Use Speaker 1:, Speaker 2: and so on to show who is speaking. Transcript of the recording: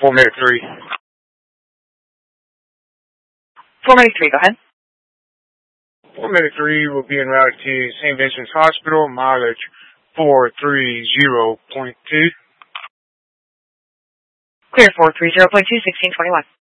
Speaker 1: 4 Medic 3.
Speaker 2: 4 Medic 3, go ahead.
Speaker 1: 4 Medic 3 will be en route to St. Vincent's Hospital, mileage 430.2.
Speaker 2: Clear 430.2, 1621.